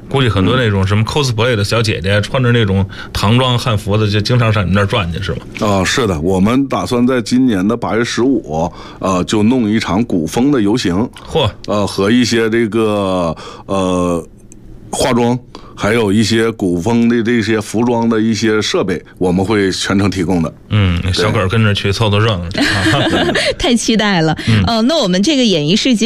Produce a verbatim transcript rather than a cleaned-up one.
估计很多那种什么 cosplay 的小姐姐穿着那种唐装汉服的，就经常上你们那儿转去，是吗？ 啊、呃，是的，我们打算在今年的八月十五，呃，就弄一场古风的游行， 嚯， 呃，和一些这个呃化妆，还有一些古风的这些服装的一些设备，我们会全程提供的。 嗯，小狗跟着去凑凑热闹去， 太期待了。嗯、呃，那我们这个演艺市集